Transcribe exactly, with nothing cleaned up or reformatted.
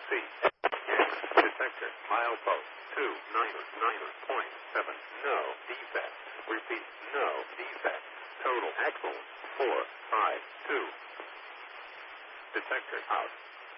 C. Detector, milepost two nine nine point seven. No defect. Repeat, no defect. Total axle four five two. Detector out.